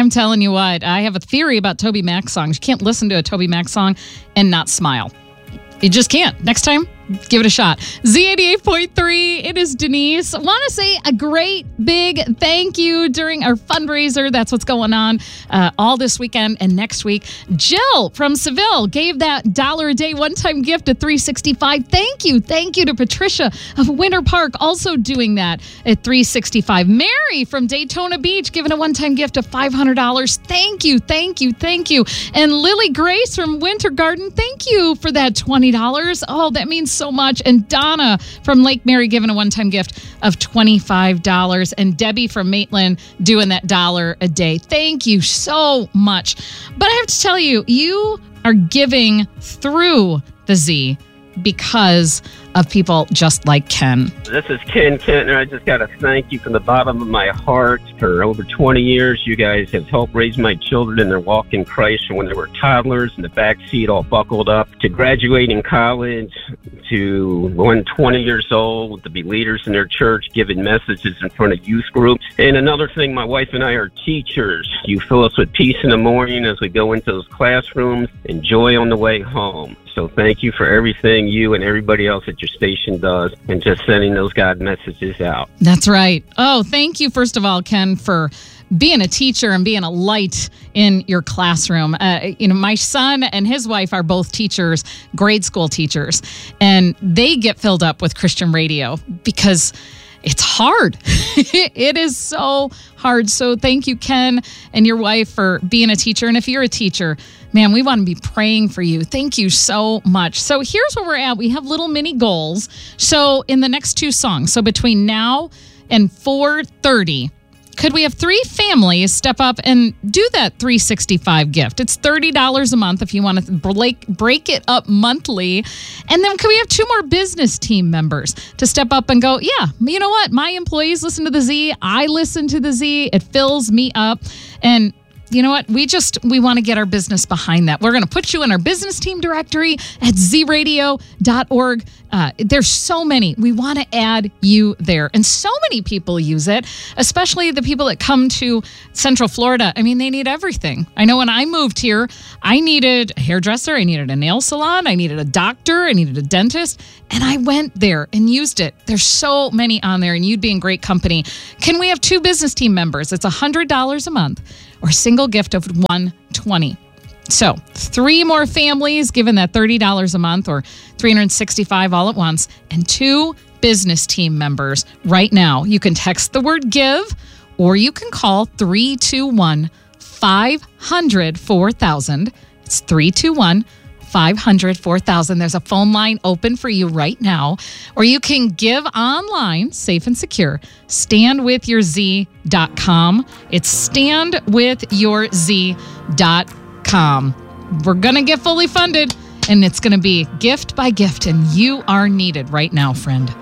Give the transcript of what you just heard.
I'm telling you what, I have a theory about Toby Mac songs. You can't listen to a Toby Mac song and not smile. You just can't. Next time, give it a shot. Z88.3, it is Denise. Want to say a great big thank you during our fundraiser. That's what's going on all this weekend and next week. Jill from Seville gave that $1 a day one-time gift at 365. Thank you. Thank you to Patricia of Winter Park also doing that at 365. Mary from Daytona Beach giving a one-time gift of $500. Thank you. Thank you. Thank you. And Lily Grace from Winter Garden, thank you for that $20. Oh, that means so much. And Donna from Lake Mary giving a one-time gift of $25. And Debbie from Maitland doing that $1 a day. Thank you so much. But I have to tell you, you are giving through the Z because of people just like Ken. This is Ken Kentner. I just got to thank you from the bottom of my heart. For over 20 years, you guys have helped raise my children in their walk in Christ from when they were toddlers in the back seat all buckled up to graduating college to when 20 years old to be leaders in their church, giving messages in front of youth groups. And another thing, my wife and I are teachers. You fill us with peace in the morning as we go into those classrooms and joy on the way home. So thank you for everything you and everybody else at your station does and just sending those God messages out. That's right. Oh, thank you, first of all, Ken, for being a teacher and being a light in your classroom. My son and his wife are both teachers, grade school teachers, and they get filled up with Christian radio because it's hard. It is so hard. So thank you, Ken, and your wife for being a teacher. And if you're a teacher, man, we want to be praying for you. Thank you so much. So here's where we're at. We have little mini goals. So in the next two songs, so between now and 4:30, could we have 3 families step up and do that 365 gift? It's $30 a month if you want to break it up monthly. And then could we have 2 more business team members to step up and go, yeah, you know what? My employees listen to the Z. I listen to the Z. It fills me up. And you know what? We want to get our business behind that. We're going to put you in our business team directory at zradio.org. There's so many. We want to add you there. And so many people use it, especially the people that come to Central Florida. I mean, they need everything. I know when I moved here, I needed a hairdresser, I needed a nail salon, I needed a doctor, I needed a dentist, and I went there and used it. There's so many on there, and you'd be in great company. Can we have 2 business team members? It's $100 a month or a single gift of $120. So 3 more families given that $30 a month or $365 all at once, and 2 business team members right now. You can text the word give, or you can call 321-500-4000. It's 321-500-4000. There's a phone line open for you right now, or you can give online, safe and secure, standwithyourz.com. It's standwithyourz.com. We're going to get fully funded, and it's going to be gift by gift, and you are needed right now, friend.